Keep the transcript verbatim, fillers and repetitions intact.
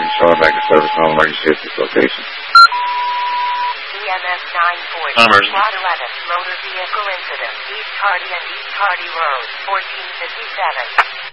Charlotte back to service home emergency at this location. E M S nine forty. Emergency. Quad eleven. Motor vehicle incident. East Hardy and East Hardy Road. fourteen fifty-seven.